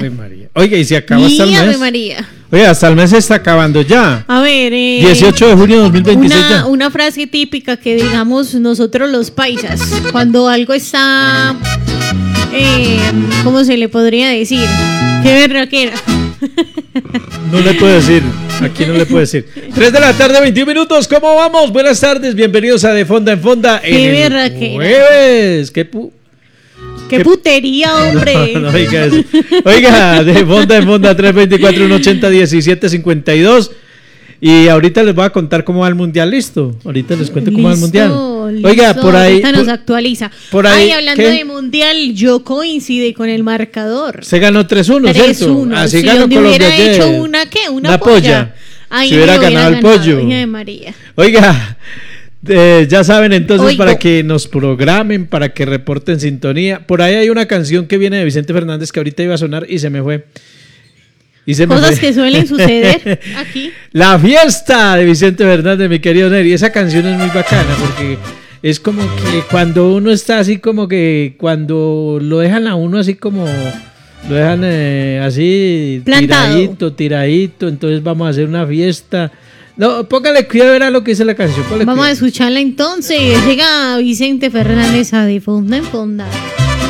Ave María. Oiga, y se acaba hasta el mes. Ave María. Oiga, hasta el mes se está acabando ya. A ver, 18 de junio de 2026 ya. una frase típica que digamos nosotros los paisas, cuando algo está, ¿cómo se le podría decir? Qué berraquera. No le puedo decir, aquí no le puedo decir. 3 de la tarde, 21 minutos, ¿cómo vamos? Buenas tardes, bienvenidos a De Fonda en Fonda. Qué en berraquera. Jueves, ¡Qué putería, hombre! No, oiga, eso. Oiga, De Fonda en Fonda, 324-180-1752. Y ahorita les voy a contar cómo va el mundial, listo. Ahorita les cuento cómo va el mundial. Oiga, por ahí. Ahorita nos actualiza. Por ahí. Hablando de mundial, yo coincide con el marcador. Se ganó 3-1, ¿cierto? 3-1. Así si ganó donde Colombia hubiera ayer. hecho una polla. Ahí si hubiera ganado el pollo. Hija de María. Oiga, ya saben entonces. Oigo. Para que nos programen, para que reporten sintonía. Por ahí hay una canción que viene de Vicente Fernández que ahorita iba a sonar y se me fue. Cosas que suelen suceder aquí. La fiesta de Vicente Fernández, mi querido Neri. Esa canción es muy bacana porque es como que cuando uno está así como que cuando lo dejan a uno así como lo dejan así plantado. tiradito, entonces vamos a hacer una fiesta. No, póngale cuidado, verá lo que dice la canción. Vamos a escucharla entonces. Llega Vicente Fernández a De Fonda en Fonda.